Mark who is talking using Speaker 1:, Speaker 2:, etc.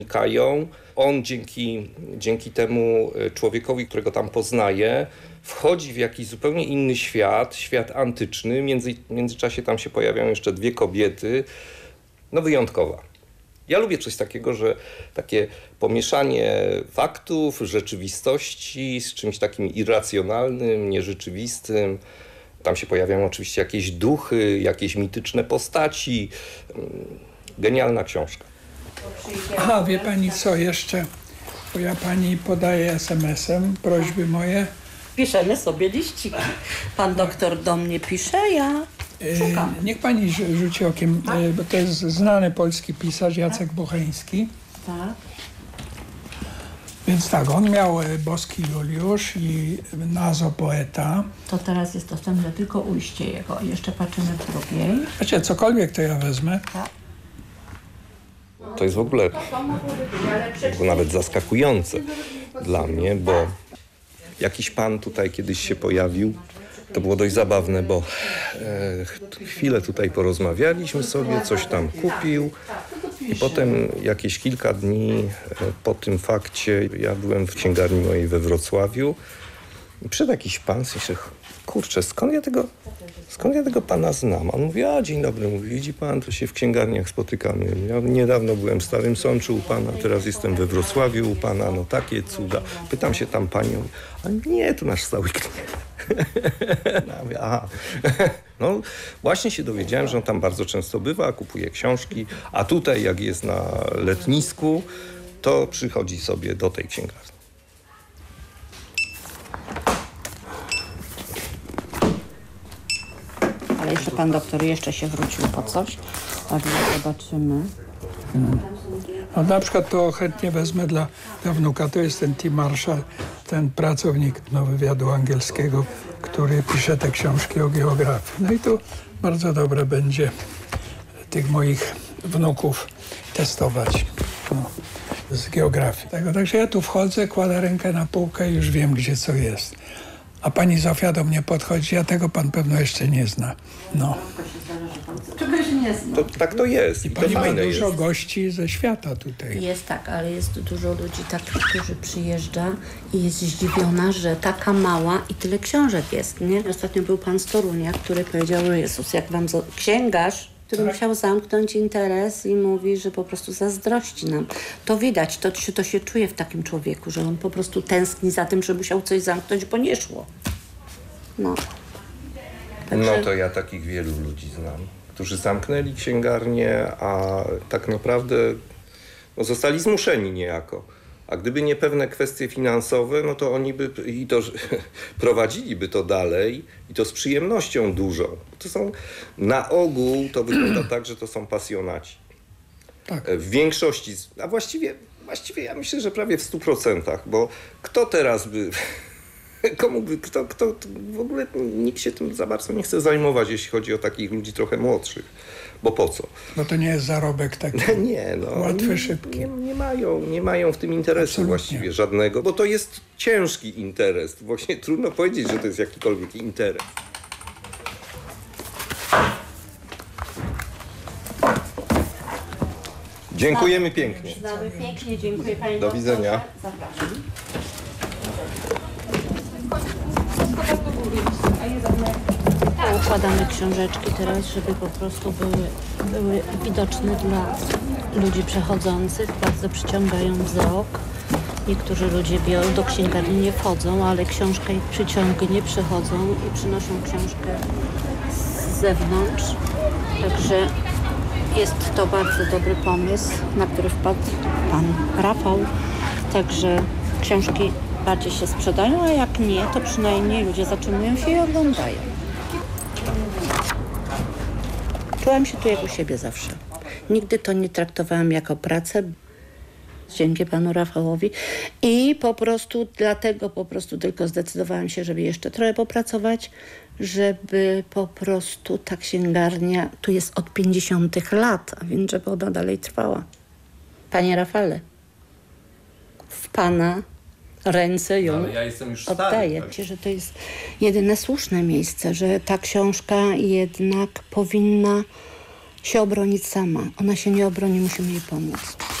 Speaker 1: Unikają. On dzięki temu człowiekowi, którego tam poznaje, wchodzi w jakiś zupełnie inny świat antyczny. W międzyczasie tam się pojawiają jeszcze 2 kobiety. No wyjątkowa. Ja lubię coś takiego, że takie pomieszanie faktów, rzeczywistości z czymś takim irracjonalnym, nierzeczywistym. Tam się pojawiają oczywiście jakieś duchy, jakieś mityczne postaci. Genialna książka.
Speaker 2: Aha, wie pani co jeszcze? Bo ja pani podaję SMS-em prośby moje.
Speaker 3: Piszemy sobie liściki. Pan doktor do mnie pisze, ja szukam.
Speaker 2: Niech pani rzuci okiem, bo to jest znany polski pisarz Jacek Bocheński.
Speaker 3: Tak.
Speaker 2: Więc tak, on miał Boski Juliusz i Nazo Poeta.
Speaker 3: To teraz jest dostępne tylko ujście jego. Jeszcze patrzymy w drugiej.
Speaker 2: Wiecie, cokolwiek to ja wezmę.
Speaker 3: Tak.
Speaker 1: To jest w ogóle nawet zaskakujące dla mnie, bo jakiś pan tutaj kiedyś się pojawił. To było dość zabawne, bo chwilę tutaj porozmawialiśmy sobie, coś tam kupił i potem jakieś kilka dni po tym fakcie ja byłem w księgarni mojej we Wrocławiu i przyszedł jakiś pan, myślę, kurczę, skąd ja tego pana znam? On mówi, dzień dobry, mówi, widzi pan, to się w księgarniach spotykamy. Ja niedawno byłem w Starym Sączu u pana, teraz jestem we Wrocławiu u pana, no takie cuda. Pytam się tam panią, a nie, to nasz stały klient. Ja mówię, aha. No właśnie się dowiedziałem, że on tam bardzo często bywa, kupuje książki, a tutaj jak jest na letnisku, to przychodzi sobie do tej księgarni.
Speaker 3: Ale jeszcze pan doktor jeszcze się wrócił po coś. Tak, zobaczymy.
Speaker 2: No, na przykład to chętnie wezmę dla wnuka. To jest ten Tim Marshall, ten pracownik wywiadu angielskiego, który pisze te książki o geografii. No i tu bardzo dobre będzie tych moich wnuków testować z geografii. Także ja tu wchodzę, kładę rękę na półkę i już wiem, gdzie co jest. A pani Zofia do mnie podchodzi, a tego pan pewno jeszcze nie zna. No.
Speaker 3: Czegoś nie znam.
Speaker 1: Tak to jest.
Speaker 2: I
Speaker 1: to
Speaker 2: pani ma
Speaker 1: fajne
Speaker 2: dużo
Speaker 1: jest.
Speaker 2: gości ze świata tutaj.
Speaker 3: Jest tak, ale jest dużo ludzi takich, którzy przyjeżdża i jest zdziwiona, że taka mała i tyle książek jest, nie? Ostatnio był pan z Torunia, który powiedział, że Jezus, jak wam księgarz, który musiał zamknąć interes i mówi, że po prostu zazdrości nam. To widać, to się czuje w takim człowieku, że on po prostu tęskni za tym, że musiał coś zamknąć, bo nie szło. No. Także...
Speaker 1: No to ja takich wielu ludzi znam, którzy zamknęli księgarnię, a tak naprawdę zostali zmuszeni niejako. A gdyby nie pewne kwestie finansowe, no to oni by prowadziliby to dalej i to z przyjemnością dużą. To są, na ogół to wygląda tak, że to są pasjonaci.
Speaker 2: Tak.
Speaker 1: W większości, a właściwie ja myślę, że prawie w 100%, bo kto teraz by... Kto w ogóle nikt się tym za bardzo nie chce zajmować, jeśli chodzi o takich ludzi trochę młodszych. Bo po co?
Speaker 2: Bo to nie jest zarobek taki łatwy, szybki.
Speaker 1: Nie mają w tym interesu
Speaker 2: Absolutnie.
Speaker 1: właściwie żadnego, bo to jest ciężki interes. Właśnie trudno powiedzieć, że to jest jakikolwiek interes. Dziękujemy pięknie.
Speaker 3: Znamy pięknie, dziękuję pani
Speaker 1: Do widzenia.
Speaker 3: Zapraszam. Układamy książeczki teraz, żeby po prostu były widoczne dla ludzi przechodzących. Bardzo przyciągają wzrok. Niektórzy ludzie do księgarni nie wchodzą, ale książka ich przyciągnie, przychodzą i przynoszą książkę z zewnątrz. Także jest to bardzo dobry pomysł, na który wpadł pan Rafał. Także książki bardziej się sprzedają, a jak nie, to przynajmniej ludzie zatrzymują się i oglądają. Czułam się tu jak u siebie zawsze. Nigdy to nie traktowałam jako pracę, dzięki panu Rafałowi. I dlatego tylko zdecydowałam się, żeby jeszcze trochę popracować, żeby po prostu ta księgarnia tu jest od 50 lat, a więc żeby ona dalej trwała. Panie Rafale, w pana ręce ją
Speaker 1: Ale ja jestem już stary,
Speaker 3: oddaję.
Speaker 1: tak?
Speaker 3: Że to jest jedyne słuszne miejsce, że ta książka jednak powinna się obronić sama. Ona się nie obroni, musimy jej pomóc.